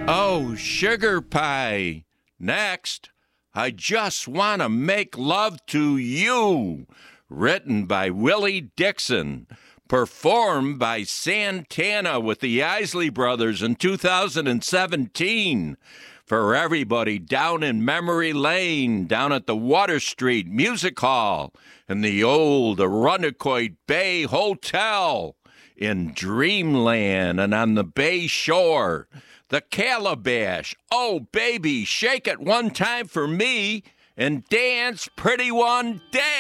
Oh, sugar pie. Next, I just want to make love to you. Written by Willie Dixon. Performed by Santana with the Isley Brothers in 2017. For everybody down in Memory Lane, down at the Water Street Music Hall, in the old Arundecoit Bay Hotel, in Dreamland and on the Bay Shore. The Calabash. Oh, baby, shake it one time for me and dance, pretty one, dance.